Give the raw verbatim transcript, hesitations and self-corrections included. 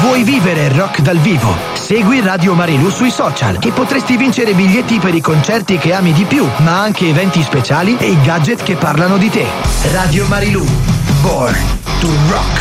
Vuoi vivere il rock dal vivo? Segui Radio Marilù sui social e potresti vincere biglietti per i concerti che ami di più, ma anche eventi speciali e i gadget che parlano di te. Radio Marilù, born to rock.